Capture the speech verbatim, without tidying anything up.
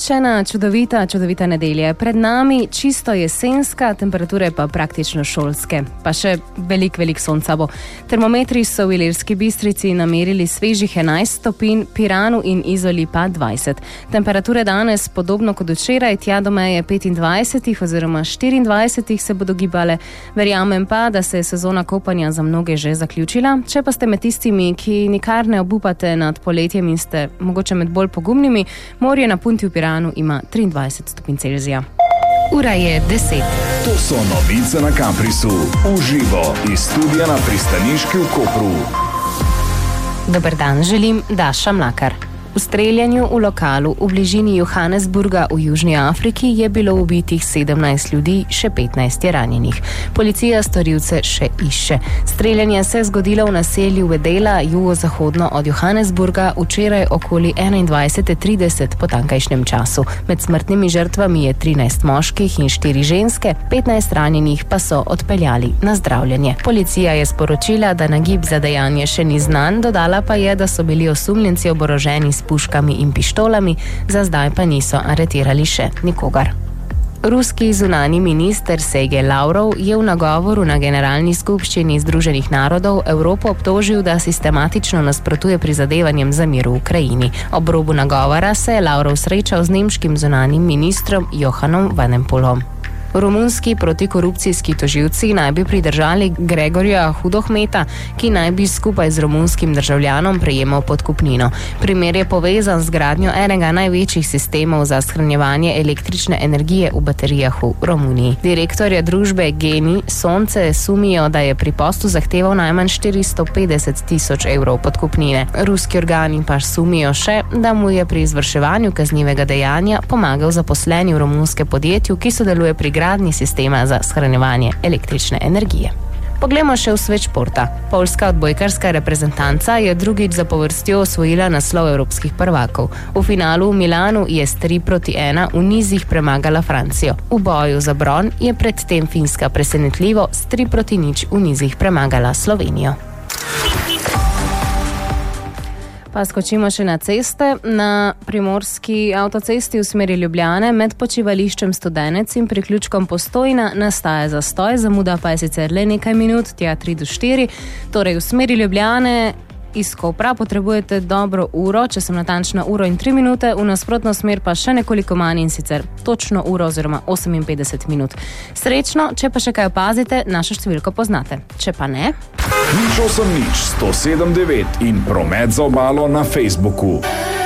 še ena čudovita, čudovita nedelja. Pred nami čisto jesenska, temperature pa praktično šolske. Pa še velik, velik sonca bo. Termometri so v Ilirski Bistrici namerili svežih enajst stopinj, Piranu in Izoli pa dvajset. Temperature danes, podobno kot včeraj, tja do meje petindvajset oziroma štiriindvajset se bodo gibale. Verjamem pa, da se je sezona kopanja za mnoge že zaključila. Če pa ste med tistimi, ki nikar ne obupate nad poletjem in ste mogoče med bolj pogumnimi, morje na Punti v Piranu ima triindvajset stopinj Celzija. Ura je deset. To so novice na Kamprisu. Uživo iz studia na Pristaniški v Kopru. Dober dan, želim Daša Mlakar. V streljanju v lokalu v bližini Johannesburga v Južni Afriki je bilo ubitih sedemnajst ljudi, še petnajst je ranjenih. Policija storilce še išče. Streljanje se je zgodilo v naselju Vedela, jugozahodno od Johannesburga, včeraj okoli enaindvajset trideset po tamkajšnjem času. Med smrtnimi žrtvami je trinajst moških in štiri ženske, petnajst ranjenih pa so odpeljali na zdravljenje. Policija je sporočila, da nagib za dejanje še ni znan, dodala pa je, da so bili osumljenci oboroženi s puškami in pištolami, za zdaj pa niso aretirali še nikogar. Ruski zunani minister Sergej Lavrov je v nagovoru na Generalni skupščini Združenih narodov Evropo obtožil, da sistematično nasprotuje prizadevanjem za mir v Ukrajini. Ob robu nagovora se je Lavrov srečal z nemškim zunanim ministrom Johannom Vanempolom. Romunski protikorupcijski tožilci naj bi pridržali Gregorja Hudohmeta, ki naj bi skupaj z romunskim državljanom prejemal podkupnino. Primer je povezan z gradnjo enega največjih sistemov za shranjevanje električne energije v baterijah v Romuniji. Direktorja družbe Geni Sonce sumijo, da je pri poslu zahteval najmanj štiristo petdeset tisoč evrov podkupnine. Ruski organi pa sumijo še, da mu je pri izvrševanju kaznivega dejanja pomagal zaposleni v romunskem podjetju, ki sodeluje pri gradnji sistema za shranjevanje električne energije. Poglejmo še v svet športa. Poljska odbojkarska reprezentanca je drugič zapovrstjo osvojila naslov evropskih prvakov. V finalu v Milanu je s tri proti ena v nizih premagala Francijo. V boju za bron je predtem Finska presenetljivo s tri proti nič v nizih premagala Slovenijo. Pa skočimo še na ceste. Na primorski avtocesti v smeri Ljubljane med počivališčem Studenec in priključkom Postojna nastaja zastoj, zamuda pa je sicer le nekaj minut, tja tri do štiri. Torej v smeri Ljubljane iz Kopra potrebujete dobro uro, če sem natančna uro in tri minute, v nasprotno smer pa še nekoliko manj in sicer točno uro oziroma oseminpetdeset minut. Srečno, če pa še kaj opazite, našo številko poznate. Če pa ne... Nič osem nič, sto sedem devet in promet za obalo na Facebooku.